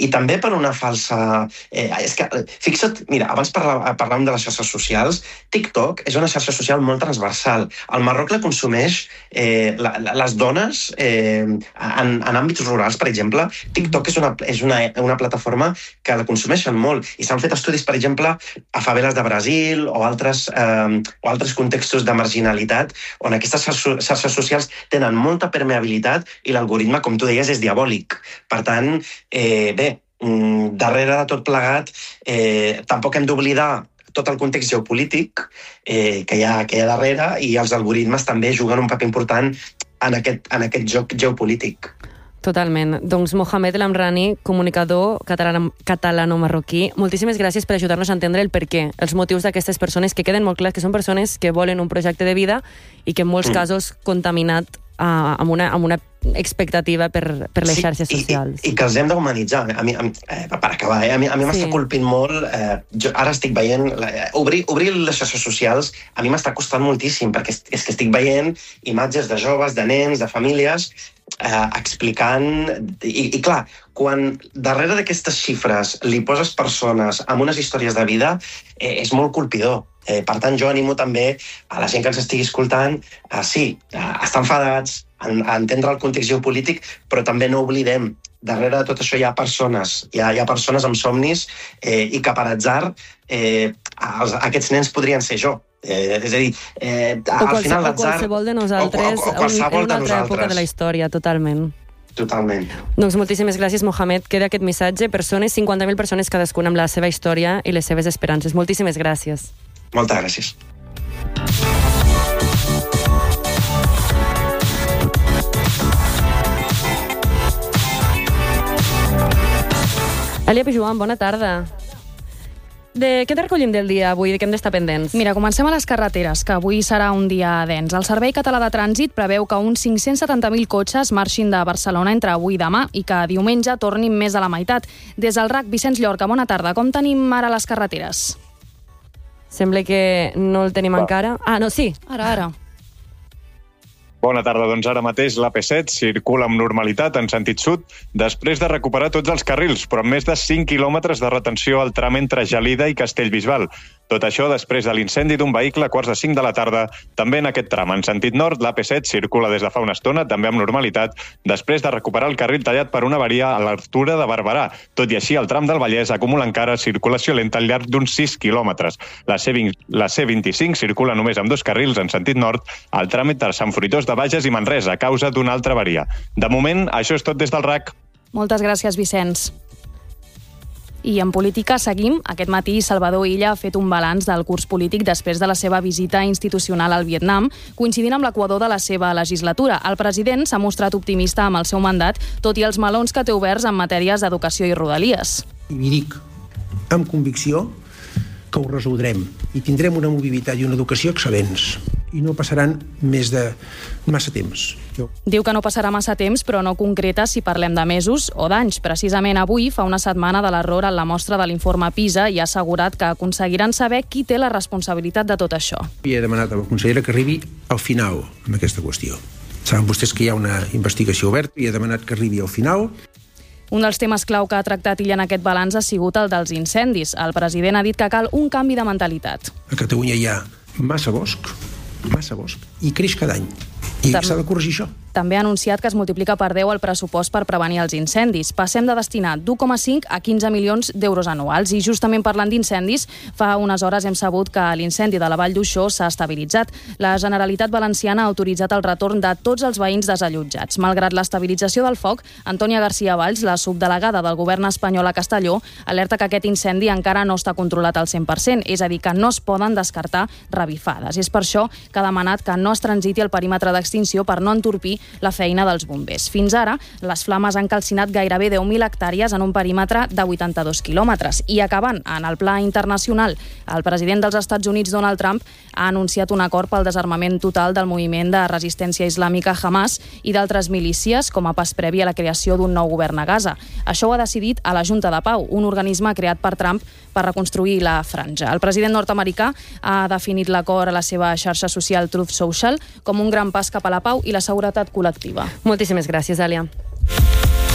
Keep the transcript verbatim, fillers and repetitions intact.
i també per una falsa... Eh, és que, fixa't, mira, abans parlà, parlàvem de les xarxes socials. TikTok és una xarxa social molt transversal. El Marroc la consumeix eh, la, la, les dones eh, en, en àmbits rurals, per exemple. TikTok és una, és una, una plataforma que la consumeixen molt i s'han fet estudis, per exemple, a faveles de Brasil o altres, eh, o altres contextos de marginalitat on aquestes xarxes socials tenen molta permeabilitat i l'algoritme, com tu deies, és diabòlic. Per tant, eh, bé, darrere de tot plegat, eh, tampoc hem d'oblidar tot el context geopolític eh, que, hi ha, que hi ha darrere, i els algoritmes també juguen un paper important en aquest, en aquest joc geopolític. Totalment. Doncs Mohamed El Amrani, comunicador catalano-marroquí, moltíssimes gràcies per ajudar-nos a entendre el perquè, els motius d'aquestes persones, que queden molt clars que són persones que volen un projecte de vida i que en molts mm. casos contaminat uh, amb, una, amb una expectativa per, per les sí, xarxes socials. I, i, i que els hem d'humanitzar. A mi, a mi, eh, per acabar, eh, a mi, a mi m'està sí. colpint molt. Eh, jo ara estic veient... Eh, obrir, obrir les xarxes socials a mi m'està costant moltíssim, perquè és, és que estic veient imatges de joves, de nens, de famílies, eh, explicant... I, i clar, quan darrere d'aquestes xifres li poses persones amb unes històries de vida, eh, és molt colpidor. Eh, per tant, jo animo també a la gent que ens estigui escoltant a, sí, a estar enfadats, a entendre el context geopolític, però també no oblidem, darrere de tot això hi ha persones, hi ha, hi ha persones amb somnis eh, i que per atzar eh, els, aquests nens podrien ser jo. Eh, és a dir, eh, al qualse, final l'atzar... O qualsevol de nosaltres, o, o, o qualsevol en una de altra nosaltres. època de la història, totalment. Totalment. Doncs moltíssimes gràcies, Mohamed. Queda aquest missatge. Persones, cinquanta mil persones cadascuna amb la seva història i les seves esperances. Moltíssimes gràcies. Moltes gràcies. Elia Pijuan, bona tarda. De què te recollim del dia avui? De què hem d'estar pendents? Mira, comencem a les carreteres, que avui serà un dia dens. El Servei Català de Trànsit preveu que uns cinc-cents setanta mil cotxes marxin de Barcelona entre avui i demà i que diumenge tornin més de la meitat. Des del R A C, Vicenç Llorca, bona tarda. Com tenim ara les carreteres? Sembla que no el tenim Va. encara. Ah, no, sí. Ara, ara. Bona tarda, doncs ara mateix l'A P set circula amb normalitat en sentit sud després de recuperar tots els carrils, però amb més de cinc quilòmetres de retenció al tram entre Gelida i Castellbisbal. Tot això després de l'incendi d'un vehicle a quarts de cinc de la tarda, també en aquest tram. En sentit nord, l'A P set circula des de fa una estona, també amb normalitat, després de recuperar el carril tallat per una avaria a l'altura de Barberà. Tot i així, el tram del Vallès acumula encara circulació lenta al llarg d'uns sis quilòmetres. La C vint-i-cinc circula només amb dos carrils en sentit nord, al tram entre Sant Fruitós de Bages i Manresa, a causa d'una altra avaria. De moment, això és tot des del R A C. Moltes gràcies, Vicenç. I en política seguim. Aquest matí Salvador Illa ha fet un balanç del curs polític després de la seva visita institucional al Vietnam, coincidint amb l'equador de la seva legislatura. El president s'ha mostrat optimista amb el seu mandat, tot i els melons que té oberts en matèries d'educació i rodalies. I li dic amb convicció que ho resoldrem i tindrem una mobilitat i una educació excel·lents i no passaran més de massa temps. Jo... Diu que no passarà massa temps, però no concreta si parlem de mesos o d'anys. Precisament avui fa una setmana de l'error en la mostra de l'informe PISA i ha assegurat que aconseguiran saber qui té la responsabilitat de tot això. I he demanat a la consellera que arribi al final en aquesta qüestió. Saben vostès que hi ha una investigació oberta i he demanat que arribi al final. Un dels temes clau que ha tractat ella en aquest balanç ha sigut el dels incendis. El president ha dit que cal un canvi de mentalitat. A Catalunya hi ha massa bosc, massa bosc, i creix cada any. I s'ha de corregir això. També ha anunciat que es multiplica per deu el pressupost per prevenir els incendis. Passem de destinar d'u coma cinc a quinze milions d'euros anuals. I justament parlant d'incendis, fa unes hores hem sabut que l'incendi de la Vall d'Uixó s'ha estabilitzat. La Generalitat Valenciana ha autoritzat el retorn de tots els veïns desallotjats. Malgrat l'estabilització del foc, Antònia García Valls, la subdelegada del govern espanyol a Castelló, alerta que aquest incendi encara no està controlat al cent per cent, és a dir, que no es poden descartar revifades. És per això que ha demanat que no es transiti el perímetre d'extinció per no entorpir la feina dels bombers. Fins ara, les flames han calcinat gairebé deu mil hectàrees en un perímetre de vuitanta-dos quilòmetres. I acabant, en el pla internacional, el president dels Estats Units, Donald Trump, ha anunciat un acord pel desarmament total del moviment de resistència islàmica Hamas i d'altres milícies com a pas previ a la creació d'un nou govern a Gaza. Això ho ha decidit a la Junta de Pau, un organisme creat per Trump per reconstruir la franja. El president nord-americà ha definit l'acord a la seva xarxa social Truth Social com un gran pas cap a la pau i la seguretat col·lectiva. Moltíssimes gràcies, Àlia.